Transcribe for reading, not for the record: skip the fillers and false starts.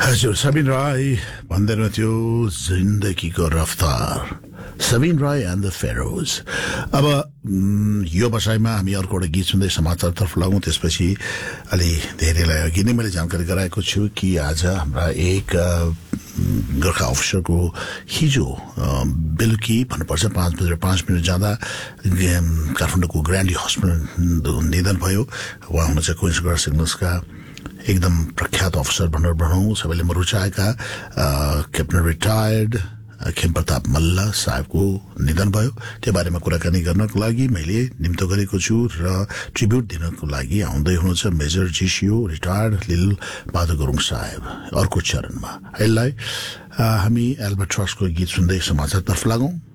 हजुर सबिन राई भन्दै थियो जिन्दगीको रफ्तार सबिन राई एन्ड द फेरोज। अब यो बसाइमा हामी अर्को एउटा गीत सुन्दै समाचारतर्फ लागौँ। त्यसपछि अलि धेरैलाई अघि नै मैले जानकारी गराएको छु कि आज हाम्रा एक गोर्खा अफिसरको हिजो बेलुकी भन्नुपर्छ 5:05 जाँदा काठमाडौँको ग्रान्डी हस्पिटल निधन भयो। उहाँ हुनुहुन्छ क्विन्स गर्ल सिग्नल्सका एकदम प्रख्यात अफिसर भनेर भनौँ, सबैले रुचाएका क्याप्टन रिटायर्ड खेमप्रताप मल्ल साहबको निधन भयो। त्यो बारेमा कुराकानी गर्नको लागि मैले निम्तो गरेको छु र ट्रिब्युट दिनको लागि आउँदै हुनुहुन्छ मेजर जिसिओ रिटायर्ड लिल बहादुर गुरुङ साहब अर्को चरणमा। यसलाई हामी एल्बर्ट ट्रस्टको गीत सुन्दै समाचारतर्फ लागौँ।